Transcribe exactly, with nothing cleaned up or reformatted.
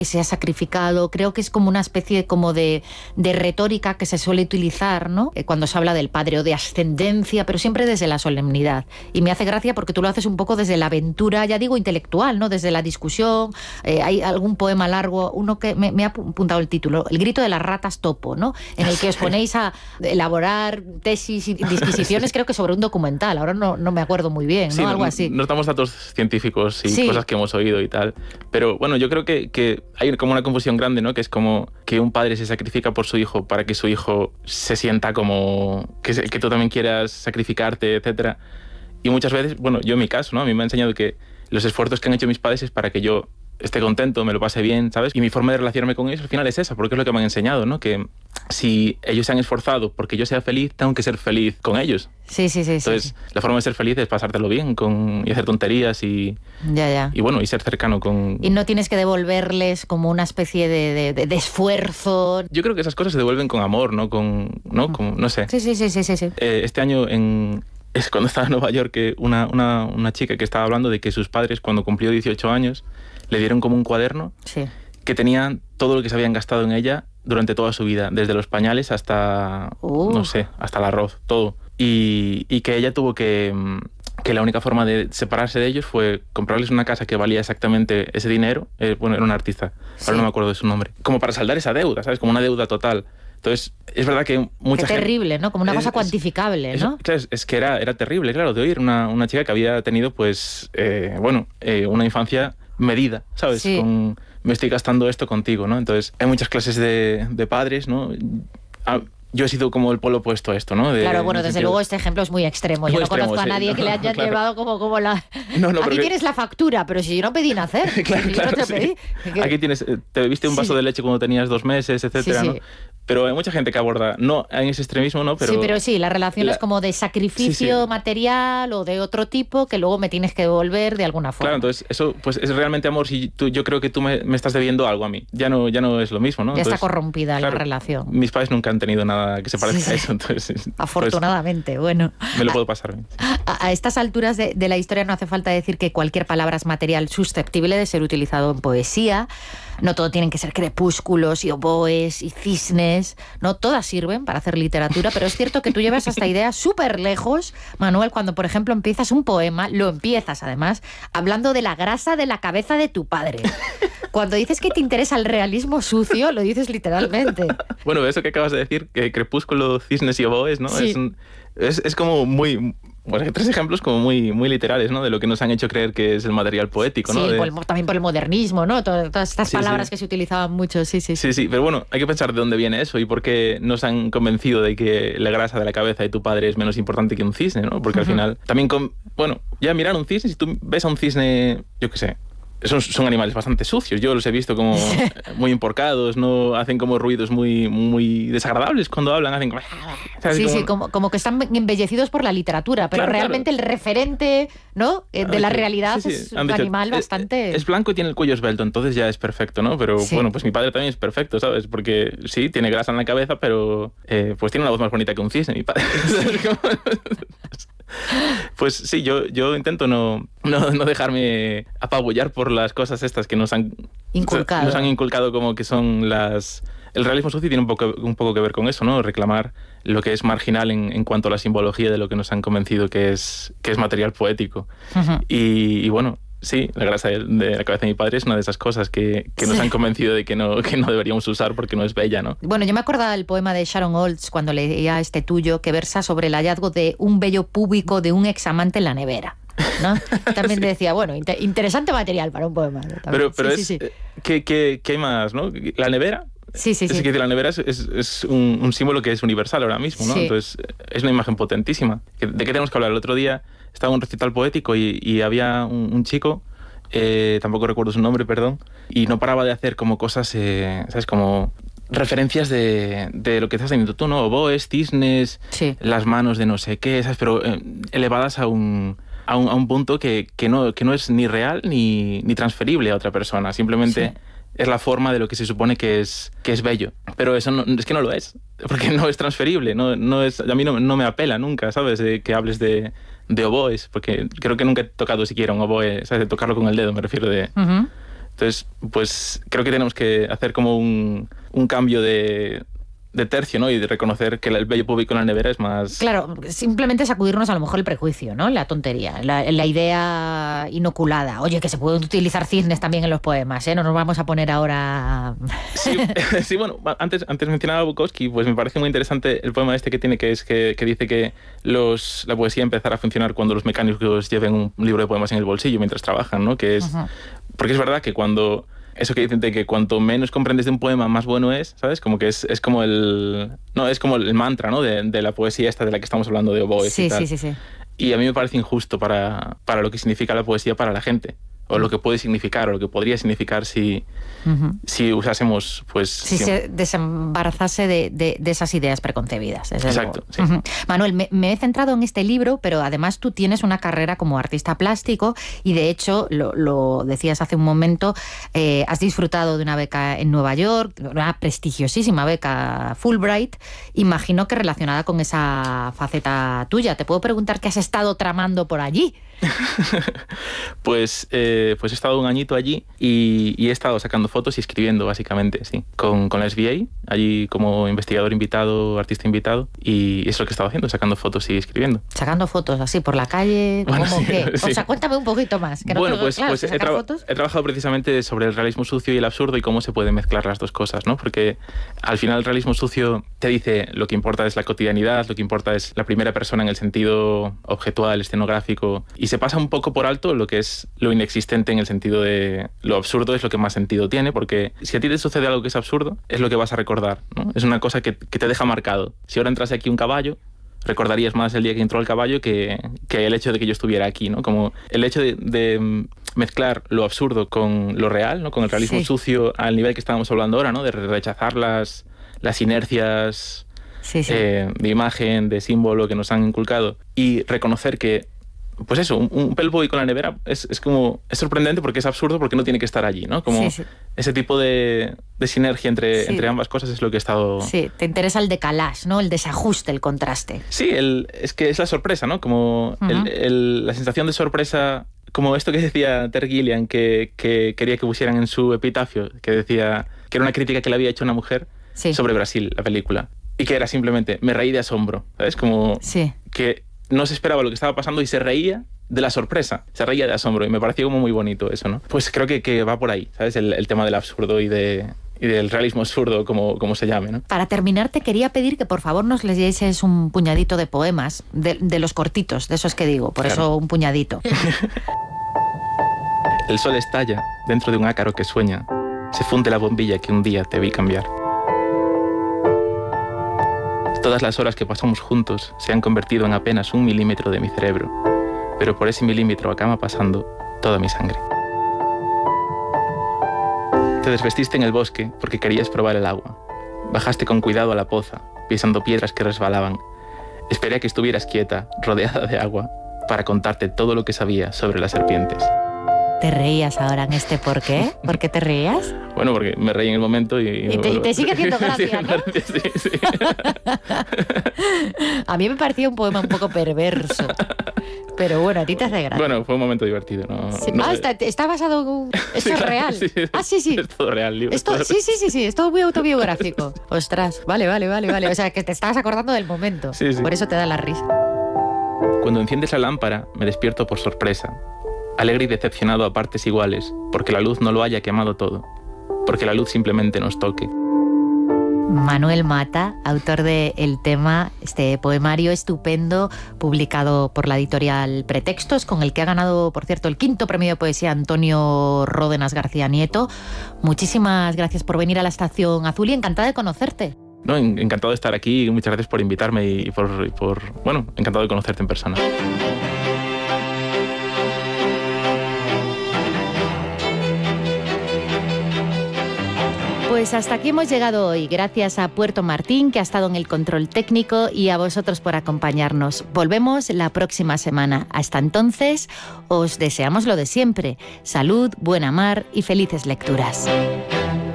que se ha sacrificado. Creo que es como una especie como de, de retórica que se suele utilizar, ¿no? Cuando se habla del padre o de ascendencia, pero siempre desde la solemnidad. Y me hace gracia porque tú lo haces un poco desde la aventura, ya digo, intelectual, ¿no? Desde la discusión. Eh, hay algún poema largo, uno que me, me ha apuntado el título, El grito de las ratas topo, ¿no? En el que os ponéis a elaborar tesis y disquisiciones, creo que sobre un documental. Ahora no, no me acuerdo muy bien, ¿no? Sí, Algo así. Nos damos datos científicos y sí. cosas que hemos oído y tal. Pero bueno, yo creo que, que hay como una confusión grande, ¿no? Que es como que un padre se sacrifica por su hijo para que su hijo se sienta como que, que tú también quieras sacrificarte, etcétera. Y muchas veces, bueno, yo en mi caso, ¿no? A mí me ha enseñado que los esfuerzos que han hecho mis padres es para que yo esté contento, me lo pase bien, ¿sabes? Y mi forma de relacionarme con ellos al final es esa, porque es lo que me han enseñado, ¿no? Que si ellos se han esforzado porque yo sea feliz, tengo que ser feliz con ellos. Sí, sí, sí. Entonces, sí. la forma de ser feliz es pasártelo bien con, y hacer tonterías y, ya, ya. y, bueno, y ser cercano con... Y no tienes que devolverles como una especie de, de, de esfuerzo. Yo creo que esas cosas se devuelven con amor, ¿no? Con, ¿no? Con, no sé. Sí, sí, sí, sí, sí. sí. Eh, este año en... Es cuando estaba en Nueva York, que una, una, una chica que estaba hablando de que sus padres, cuando cumplió dieciocho años, le dieron como un cuaderno sí. que tenía todo lo que se habían gastado en ella durante toda su vida, desde los pañales hasta, uh. no sé, hasta el arroz, todo. Y, y que ella tuvo que, que la única forma de separarse de ellos fue comprarles una casa que valía exactamente ese dinero. Eh, bueno, era una artista, sí. ahora no me acuerdo de su nombre. Como para saldar esa deuda, ¿sabes? Como una deuda total. Entonces, es verdad que mucha Qué gente... terrible, ¿no? Como una es, cosa cuantificable, es, ¿no? Es, es que era, era terrible, claro, de oír una, una chica que había tenido, pues, eh, bueno, eh, una infancia medida, ¿sabes? Sí. Con, me estoy gastando esto contigo, ¿no? Entonces, hay muchas clases de, de padres, ¿no? Ah, yo he sido como el polo opuesto a esto, ¿no? De, claro, bueno, desde sentido... luego este ejemplo es muy extremo. Muy yo no extremo, conozco a sí. nadie no, que le hayan claro. llevado como, como la... No, no, Aquí porque... tienes la factura, pero si yo no pedí nacer. claro, si claro, yo no te sí. pedí. Aquí tienes, te bebiste un vaso sí. de leche cuando tenías dos meses, etcétera, sí, sí. ¿no? Pero hay mucha gente que aborda, no en ese extremismo, ¿no? Pero sí, pero sí, la relación la... es como de sacrificio sí, sí. material o de otro tipo que luego me tienes que devolver de alguna forma. Claro, entonces eso pues es realmente amor si tú, yo creo que tú me, me estás debiendo algo a mí. Ya no, ya no es lo mismo, ¿no? Ya entonces, está corrompida claro, la relación. Mis padres nunca han tenido nada que se parezca sí, a eso, entonces... Afortunadamente, pues, bueno. Me lo puedo pasar bien. A, a estas alturas de, de la historia no hace falta decir que cualquier palabra es material susceptible de ser utilizado en poesía. No todo tienen que ser crepúsculos y oboes y cisnes, no todas sirven para hacer literatura, pero es cierto que tú llevas esta idea súper lejos, Manuel, cuando por ejemplo empiezas un poema, lo empiezas además hablando de la grasa de la cabeza de tu padre. Cuando dices que te interesa el realismo sucio, lo dices literalmente. Bueno, eso que acabas de decir, que crepúsculo, cisnes y oboes, ¿no? Sí. Es, un, es, es como muy... Bueno, tres ejemplos como muy, muy literales, ¿no? De lo que nos han hecho creer que es el material poético, ¿no? Sí, de... por el, también por el modernismo, ¿no? Todas, todas estas sí, palabras sí. que se utilizaban mucho, sí, sí, sí. Sí, sí, pero bueno, hay que pensar de dónde viene eso y por qué nos han convencido de que la grasa de la cabeza de tu padre es menos importante que un cisne, ¿no? Porque uh-huh. al final también, con, bueno, ya mirar un cisne, si tú ves a un cisne, yo qué sé, Son, son animales bastante sucios. Yo los he visto como muy emporcados, no hacen como ruidos muy, muy desagradables cuando hablan. Hacen como... Sí, como... sí, como, como que están embellecidos por la literatura, pero claro, realmente claro. el referente, ¿no? de la realidad sí, sí. es un dicho, animal bastante... Es, es blanco y tiene el cuello esbelto, entonces ya es perfecto, ¿no? Pero sí. bueno, pues mi padre también es perfecto, ¿sabes? Porque sí, tiene grasa en la cabeza, pero eh, pues tiene una voz más bonita que un cisne, mi padre. Pues sí, yo, yo intento no, no, no dejarme apabullar por las cosas estas que nos han inculcado. Nos han inculcado como que son las... El realismo sucio tiene un poco, un poco que ver con eso, ¿no? Reclamar lo que es marginal en, en cuanto a la simbología de lo que nos han convencido que es, que es material poético. Uh-huh. Y, y bueno... Sí, la grasa de la cabeza de mi padre es una de esas cosas que, que nos sí. han convencido de que no, que no deberíamos usar porque no es bella, ¿no? Bueno, yo me acordaba del poema de Sharon Olds cuando leía este tuyo, que versa sobre el hallazgo de un vello púbico de un examante en la nevera, ¿no? También sí. decía, bueno, inter- interesante material para un poema. También. Pero, pero sí, es... sí, sí. ¿qué, qué, ¿Qué hay más, no? ¿La nevera? Sí, sí, es sí. que la nevera es, es, es un, un símbolo que es universal ahora mismo, ¿no? Sí. Entonces, es una imagen potentísima. ¿De qué tenemos que hablar? El otro día estaba en un recital poético y, y había un, un chico... Eh, tampoco recuerdo su nombre, perdón, y no paraba de hacer como cosas, eh, ¿sabes? Como referencias de, de lo que estás teniendo tú, ¿no? Oboes, cisnes, sí. las manos de no sé qué, ¿sabes? Pero eh, elevadas a un, a un, a un punto que, que, no, que no es ni real ni, ni transferible a otra persona, simplemente... Sí. Es la forma de lo que se supone que es, que es bello. Pero eso no, es que no lo es, porque no es transferible. No, no es, a mí no, no me apela nunca, ¿sabes? De que hables de, de oboes, porque creo que nunca he tocado siquiera un oboe, ¿sabes? De tocarlo con el dedo, me refiero de... Uh-huh. Entonces, pues creo que tenemos que hacer como un, un cambio de... de tercio, ¿no? Y de reconocer que el vello púbico en la nevera es más... Claro, simplemente sacudirnos a lo mejor el prejuicio, ¿no? La tontería, la, la idea inoculada. Oye, que se pueden utilizar cisnes también en los poemas, ¿eh? No nos vamos a poner ahora... Sí, sí, bueno, antes, antes mencionaba a Bukowski, pues me parece muy interesante el poema este que tiene, que es que, que dice que los, la poesía empezará a funcionar cuando los mecánicos lleven un libro de poemas en el bolsillo mientras trabajan, ¿no? Que es... Uh-huh. Porque es verdad que cuando... Eso que dicen de que cuanto menos comprendes de un poema, más bueno es, ¿sabes? Como que es, es como el... No, es como el mantra, ¿no? De, de la poesía esta de la que estamos hablando, de oboes sí, y tal. Sí, sí, sí. Y a mí me parece injusto para, para lo que significa la poesía para la gente. O lo que puede significar, o lo que podría significar si, uh-huh. si usásemos, pues... Si se desembarazase de, de, de esas ideas preconcebidas. Exacto, sí. Uh-huh. Manuel, me, me he centrado en este libro, pero además tú tienes una carrera como artista plástico y de hecho, lo, lo decías hace un momento, eh, has disfrutado de una beca en Nueva York, una prestigiosísima beca Fulbright, imagino que relacionada con esa faceta tuya. ¿Te puedo preguntar qué has estado tramando por allí? pues, eh, pues he estado un añito allí y, y he estado sacando fotos y escribiendo, básicamente, sí. Con, con la S B A, allí como investigador invitado, artista invitado, y es lo que he estado haciendo, sacando fotos y escribiendo. Sacando fotos así por la calle, bueno, ¿cómo sí, qué? Sí. O sea, cuéntame un poquito más. Que no bueno, tengo, pues, claro, pues he, sacar tra- fotos. he trabajado precisamente sobre el realismo sucio y el absurdo y cómo se pueden mezclar las dos cosas, ¿no? Porque al final el realismo sucio te dice lo que importa es la cotidianidad, lo que importa es la primera persona en el sentido objetual, escenográfico, y se pasa un poco por alto lo que es lo inexistente en el sentido de lo absurdo es lo que más sentido tiene, porque si a ti te sucede algo que es absurdo, es lo que vas a recordar, ¿no? Es una cosa que, que te deja marcado. Si ahora entrase aquí un caballo, recordarías más el día que entró el caballo que, que el hecho de que yo estuviera aquí, ¿no? Como el hecho de, de mezclar lo absurdo con lo real, ¿no? Con el realismo sí. sucio al nivel que estábamos hablando ahora, ¿no? De rechazar las, las inercias sí, sí. Eh, de imagen, de símbolo que nos han inculcado y reconocer que pues eso, un, un pel púbico en la nevera es, es como es sorprendente porque es absurdo porque no tiene que estar allí, ¿no? Como sí, sí. ese tipo de, de sinergia entre, sí. entre ambas cosas es lo que he estado... Sí, te interesa el decalage, ¿no? El desajuste, el contraste. Sí, el, es que es la sorpresa, ¿no? Como uh-huh. el, el, la sensación de sorpresa, como esto que decía Terry Gilliam, que, que quería que pusieran en su epitafio, que decía que era una crítica que le había hecho una mujer sí. sobre Brasil, la película, y que era simplemente, me reí de asombro, ¿sabes? Como sí. que... no se esperaba lo que estaba pasando y se reía de la sorpresa, se reía de asombro y me pareció como muy bonito eso, ¿no? Pues creo que, que va por ahí, ¿sabes? El, el tema del absurdo y, de, y del realismo absurdo, como, como se llame, ¿no? Para terminar, te quería pedir que por favor nos leyeses un puñadito de poemas, de, de los cortitos, de esos que digo, por claro. eso un puñadito. El sol estalla dentro de un ácaro que sueña, se funde la bombilla que un día te vi cambiar. Todas las horas que pasamos juntos se han convertido en apenas un milímetro de mi cerebro, pero por ese milímetro acaba pasando toda mi sangre. Te desvestiste en el bosque porque querías probar el agua. Bajaste con cuidado a la poza, pisando piedras que resbalaban. Esperé a que estuvieras quieta, rodeada de agua, para contarte todo lo que sabía sobre las serpientes. ¿Te reías ahora en este por qué? ¿Por qué te reías? Bueno, porque me reí en el momento y... Y te, te sigue haciendo gracia, ¿no? Sí, sí. A mí me parecía un poema un poco perverso. Pero bueno, a ti te hace gracia. Bueno, fue un momento divertido, ¿no? Sí. no ah, está, está basado en... ¿Eso sí, es claro, real? Sí, ah, sí, sí. Es todo real, libro. Esto, todo... Sí, sí, sí, sí. Es todo muy autobiográfico. Ostras, vale, vale, vale, vale. O sea, que te estabas acordando del momento. Sí, sí. Por eso te da la risa. Cuando enciendes la lámpara, me despierto por sorpresa. Alegre y decepcionado a partes iguales, porque la luz no lo haya quemado todo, porque la luz simplemente nos toque. Manuel Mata, autor de El tema, este poemario estupendo publicado por la editorial Pretextos, con el que ha ganado, por cierto, el quinto premio de poesía Antonio Ródenas García Nieto. Muchísimas gracias por venir a la Estación Azul y encantada de conocerte. No, encantado de estar aquí, muchas gracias por invitarme y por, y por bueno, encantado de conocerte en persona. Pues hasta aquí hemos llegado hoy, gracias a Puerto Martín, que ha estado en el control técnico, y a vosotros por acompañarnos. Volvemos la próxima semana. Hasta entonces, os deseamos lo de siempre: salud, buena mar y felices lecturas.